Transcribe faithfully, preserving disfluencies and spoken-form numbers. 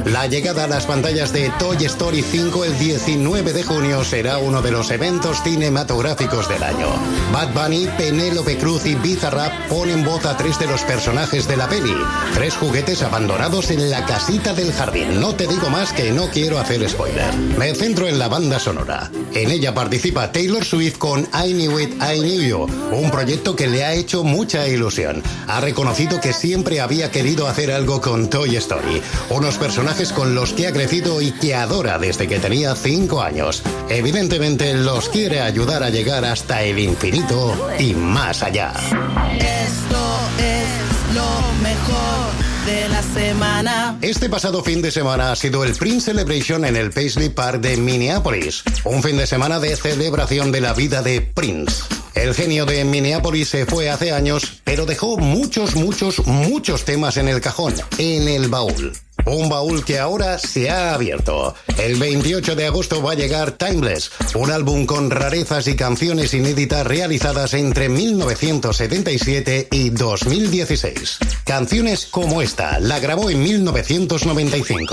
La llegada a las pantallas de Toy Story cinco el diecinueve de junio será uno de los eventos cinematográficos del año. Bad Bunny, Penélope Cruz y Bizarrap ponen voz a tres de los personajes de la peli. Tres juguetes abandonados en la casita del jardín. No te digo más que no quiero hacer spoiler. Me centro en la banda sonora. En ella participa Taylor Swift con I Knew It, I Knew You, un proyecto que le ha hecho mucha ilusión. Ha reconocido que siempre había querido hacer algo con Toy Story, unos personajes con los que ha crecido y que adora desde que tenía cinco años. Evidentemente los quiere ayudar a llegar hasta el infinito y más allá. Esto es lo mejor de la semana. Este pasado fin de semana ha sido el Prince Celebration en el Paisley Park de Minneapolis, un fin de semana de celebración de la vida de Prince. El genio de Minneapolis se fue hace años, pero dejó muchos, muchos, muchos temas en el cajón, en el baúl. Un baúl que ahora se ha abierto. El veintiocho de agosto va a llegar Timeless, un álbum con rarezas y canciones inéditas realizadas entre mil novecientos setenta y siete y dos mil dieciséis. Canciones como esta la grabó en mil novecientos noventa y cinco.